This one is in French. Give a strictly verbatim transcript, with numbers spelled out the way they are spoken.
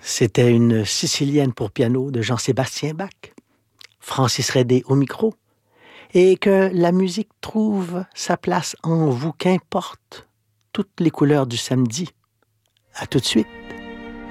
C'était une Sicilienne pour piano de Jean-Sébastien Bach. Francis Redé au micro. Et que la musique trouve sa place en vous, qu'importe toutes les couleurs du samedi. À tout de suite.